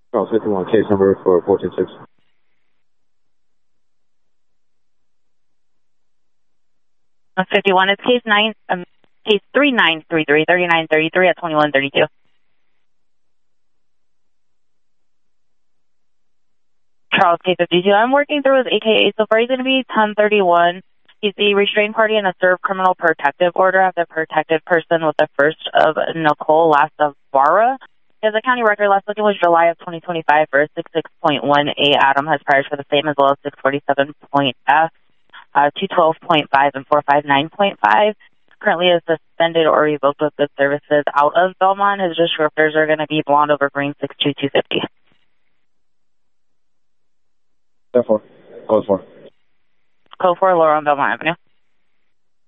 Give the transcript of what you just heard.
Charles 51, case number for 146. On 51, it's case 3933, 3933 at 2132. Charles, case 52. I'm working through his AKA. So far, he's going to be 1031. He's the restrained party in a served criminal protective order of the protected person with the first of Nicole, last of Barra. He has a county record. Last looking was July of 2025 for 66.1A. Adam has priors for the same, as well as 647.F, 212.5, and 459.5. Currently is suspended or revoked with good services out of Belmont. His descriptors are going to be blonde over green, 62250. Therefore, code 4. Code 4, Laurel on Belmont Avenue.